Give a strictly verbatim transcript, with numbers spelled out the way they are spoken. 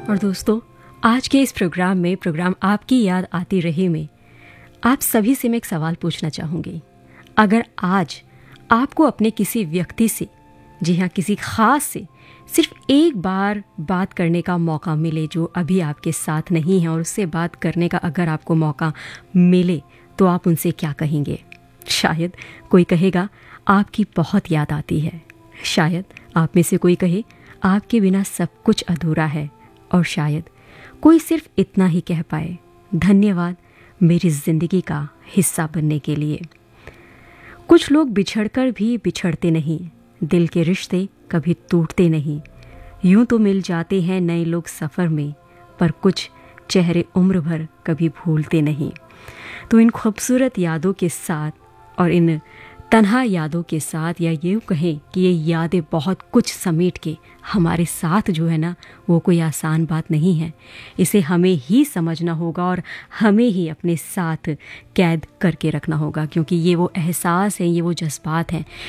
और दोस्तों, आज के इस प्रोग्राम में प्रोग्राम आपकी याद आती रही में आप सभी से मैं एक सवाल पूछना चाहूँगी। अगर आज आपको अपने किसी व्यक्ति से, जी हाँ किसी ख़ास से, सिर्फ एक बार बात करने का मौका मिले जो अभी आपके साथ नहीं है, और उससे बात करने का अगर आपको मौका मिले तो आप उनसे क्या कहेंगे? शायद कोई कहेगा आपकी बहुत याद आती है, शायद आप में से कोई कहे आपके बिना सब कुछ अधूरा है, और शायद कोई सिर्फ इतना ही कह पाए, धन्यवाद मेरी ज़िंदगी का हिस्सा बनने के लिए। कुछ लोग बिछड़कर भी बिछड़ते नहीं, दिल के रिश्ते कभी टूटते नहीं। यूं तो मिल जाते हैं नए लोग सफ़र में, पर कुछ चेहरे उम्र भर कभी भूलते नहीं। तो इन खूबसूरत यादों के साथ और इन तन्हा यादों के साथ, या यूँ कहें कि ये यादें बहुत कुछ समेट के हमारे साथ जो है ना, वो कोई आसान बात नहीं है। इसे हमें ही समझना होगा और हमें ही अपने साथ कैद करके रखना होगा, क्योंकि ये वो एहसास हैं, ये वो जज्बात हैं